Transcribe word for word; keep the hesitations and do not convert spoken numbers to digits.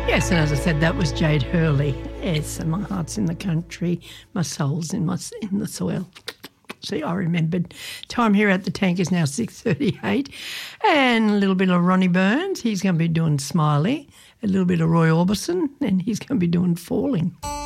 Yes, and as I said, that was Jade Hurley. Yes, and my heart's in the country, my soul's in my in the soil. See, I remembered. Time here at the tank is now six thirty-eight. And a little bit of Ronnie Burns, he's going to be doing Smiley. A little bit of Roy Orbison, and he's going to be doing Falling.